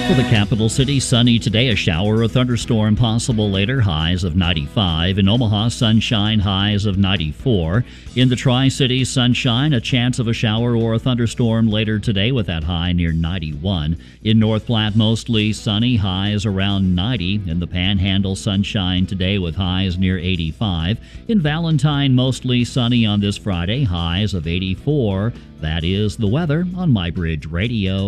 For the capital city, sunny today, a shower or thunderstorm possible later, highs of 95. In Omaha, sunshine, highs of 94. In the Tri-Cities, sunshine, a chance of a shower or a thunderstorm later today with that high near 91. In North Platte, mostly sunny, highs around 90. In the Panhandle, sunshine today with highs near 85. In Valentine, mostly sunny on this Friday, highs of 84. That is the weather on MyBridge Radio.